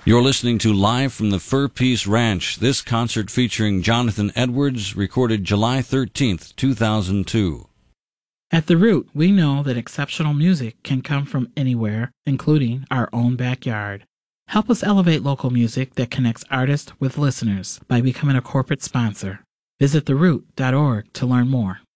You're listening to Live from the Fur Peace Ranch. This concert featuring Jonathan Edwards, recorded July 13th, 2002. At The Root, we know that exceptional music can come from anywhere, including our own backyard. Help us elevate local music that connects artists with listeners by becoming a corporate sponsor. Visit theroot.org to learn more.